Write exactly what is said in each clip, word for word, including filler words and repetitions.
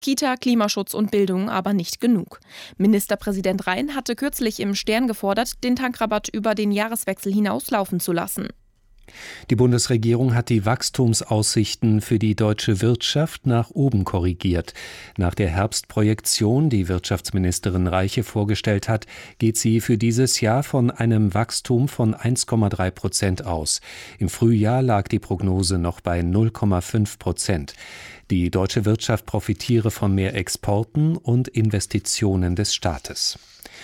Kita, Klimaschutz und Bildung aber nicht genug. Ministerpräsident Rhein hatte kürzlich im Stern gefordert, den Tankrabatt über den Jahreswechsel hinauslaufen zu lassen. Die Bundesregierung hat die Wachstumsaussichten für die deutsche Wirtschaft nach oben korrigiert. Nach der Herbstprojektion, die Wirtschaftsministerin Reiche vorgestellt hat, geht sie für dieses Jahr von einem Wachstum von eins Komma drei Prozent aus. Im Frühjahr lag die Prognose noch bei null Komma fünf Prozent. Die deutsche Wirtschaft profitiere von mehr Exporten und Investitionen des Staates.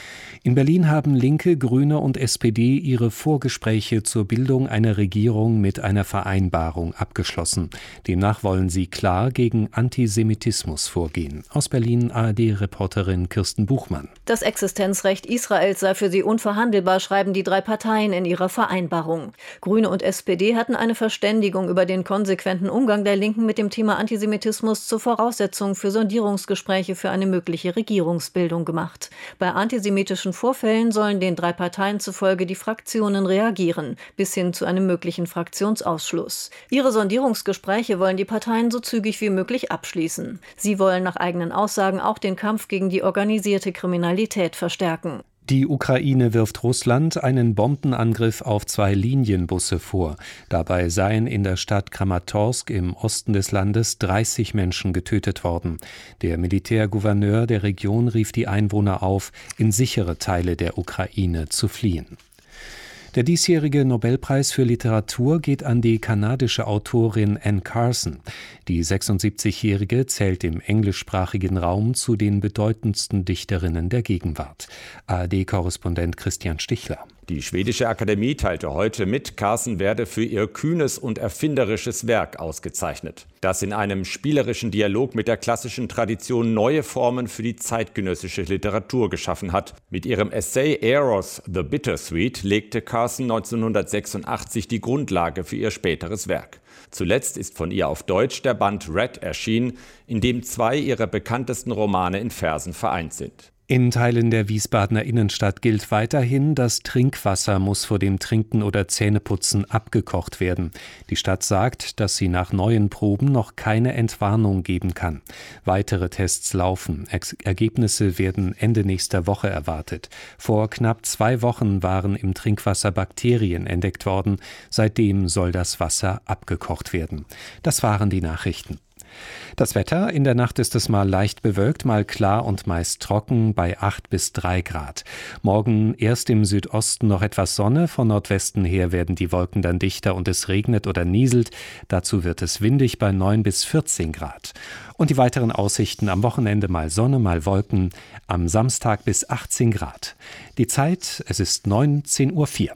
In Berlin haben Linke, Grüne und S P D ihre Vorgespräche zur Bildung einer Regierung mit einer Vereinbarung abgeschlossen. Demnach wollen sie klar gegen Antisemitismus vorgehen. Aus Berlin A R D-Reporterin Kirsten Buchmann. Das Existenzrecht Israels sei für sie unverhandelbar, schreiben die drei Parteien in ihrer Vereinbarung. Grüne und S P D hatten eine Verständigung über den konsequenten Umgang der Linken mit dem Thema Antisemitismus zur Voraussetzung für Sondierungsgespräche für eine mögliche Regierungsbildung gemacht. Bei antisemitischen Vorfällen sollen den drei Parteien zufolge die Fraktionen reagieren, bis hin zu einem möglichen Fraktionsausschluss. Ihre Sondierungsgespräche wollen die Parteien so zügig wie möglich abschließen. Sie wollen nach eigenen Aussagen auch den Kampf gegen die organisierte Kriminalität verstärken. Die Ukraine wirft Russland einen Bombenangriff auf zwei Linienbusse vor. Dabei seien in der Stadt Kramatorsk im Osten des Landes dreißig Menschen getötet worden. Der Militärgouverneur der Region rief die Einwohner auf, in sichere Teile der Ukraine zu fliehen. Der diesjährige Nobelpreis für Literatur geht an die kanadische Autorin Anne Carson. Die sechsundsiebzigjährige zählt im englischsprachigen Raum zu den bedeutendsten Dichterinnen der Gegenwart. A R D-Korrespondent Christian Stichler. Die schwedische Akademie teilte heute mit, Carson werde für ihr kühnes und erfinderisches Werk ausgezeichnet, das in einem spielerischen Dialog mit der klassischen Tradition neue Formen für die zeitgenössische Literatur geschaffen hat. Mit ihrem Essay Eros the Bittersweet legte Carson neunzehnhundertsechsundachtzig die Grundlage für ihr späteres Werk. Zuletzt ist von ihr auf Deutsch der Band Red erschienen, in dem zwei ihrer bekanntesten Romane in Versen vereint sind. In Teilen der Wiesbadener Innenstadt gilt weiterhin, das Trinkwasser muss vor dem Trinken oder Zähneputzen abgekocht werden. Die Stadt sagt, dass sie nach neuen Proben noch keine Entwarnung geben kann. Weitere Tests laufen. Ex- Ergebnisse werden Ende nächster Woche erwartet. Vor knapp zwei Wochen waren im Trinkwasser Bakterien entdeckt worden. Seitdem soll das Wasser abgekocht werden. Das waren die Nachrichten. Das Wetter: In der Nacht ist es mal leicht bewölkt, mal klar und meist trocken bei acht bis drei Grad. Morgen erst im Südosten noch etwas Sonne, von Nordwesten her werden die Wolken dann dichter und es regnet oder nieselt. Dazu wird es windig bei neun bis vierzehn Grad. Und die weiteren Aussichten: am Wochenende mal Sonne, mal Wolken, am Samstag bis achtzehn Grad. Die Zeit: es ist neunzehn Uhr vier.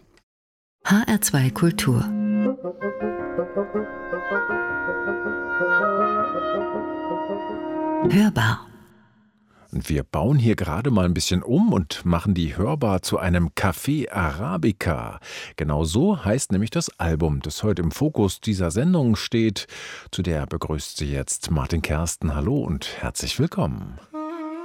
H R zwei Kultur. Hörbar. Und wir bauen hier gerade mal ein bisschen um und machen die Hörbar zu einem Café Arabica. Genau so heißt nämlich das Album, das heute im Fokus dieser Sendung steht. Zu der begrüßt Sie jetzt Martin Kersten. Hallo und herzlich willkommen.